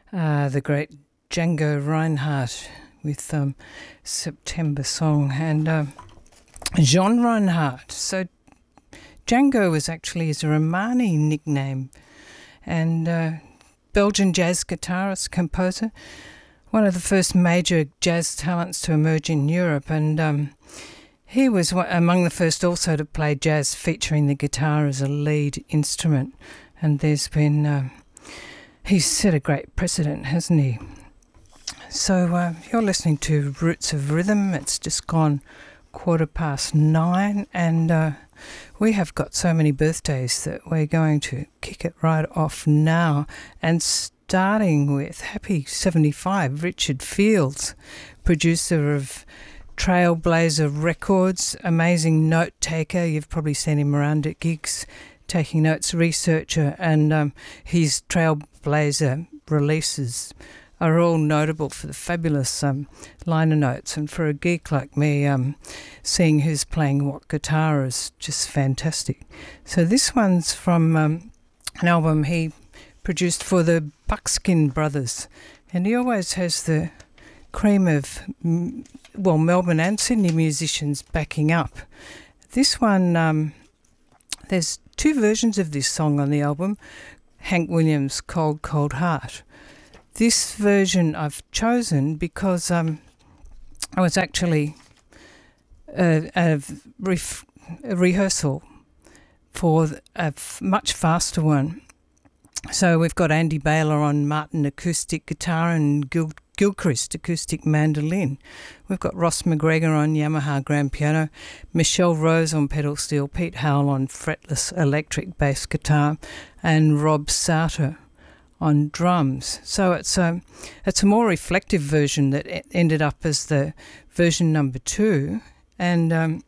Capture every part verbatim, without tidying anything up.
uh, the great Django Reinhardt with um, September Song, and uh, Jean Reinhardt. So Django was actually his Romani nickname, and uh, Belgian jazz guitarist, composer, one of the first major jazz talents to emerge in Europe, and um, he was one, among the first also to play jazz featuring the guitar as a lead instrument. And there's been, uh, he's set a great precedent, hasn't he? So uh, you're listening to Roots of Rhythm. It's just gone quarter past nine, and uh, we have got so many birthdays that we're going to kick it right off now. And starting with happy seventy-five, Richard Fields, producer of Trailblazer Records, amazing note taker. You've probably seen him around at gigs, taking notes, researcher, and um, his Trailblazer releases are all notable for the fabulous um, liner notes, and for a geek like me, um, seeing who's playing what guitar is just fantastic. So this one's from um, an album he produced for the Buckskin Brothers, and he always has the cream of, well, Melbourne and Sydney musicians backing up. This one, um, there's two versions of this song on the album, Hank Williams' Cold, Cold Heart. This version I've chosen because um, I was actually a, a, ref, a rehearsal for a f- much faster one. So we've got Andy Baylor on Martin acoustic guitar and Gil, Gilchrist acoustic mandolin. We've got Ross McGregor on Yamaha grand piano, Michelle Rose on pedal steel, Pete Howell on fretless electric bass guitar, and Rob Sauter on drums. So it's a, it's a more reflective version that ended up as the version number two. And um,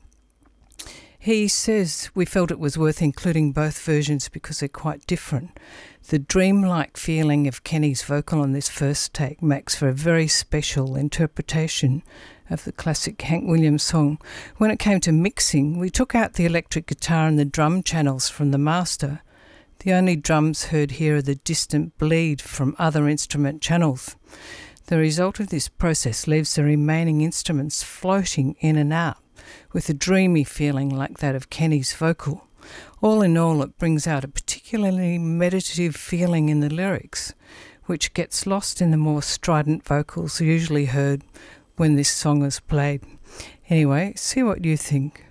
he says we felt it was worth including both versions because they're quite different. The dreamlike feeling of Kenny's vocal on this first take makes for a very special interpretation of the classic Hank Williams song. When it came to mixing, we took out the electric guitar and the drum channels from the master. The only drums heard here are the distant bleed from other instrument channels. The result of this process leaves the remaining instruments floating in and out with a dreamy feeling like that of Kenny's vocal. All in all, it brings out a particularly meditative feeling in the lyrics, which gets lost in the more strident vocals usually heard when this song is played. Anyway, see what you think.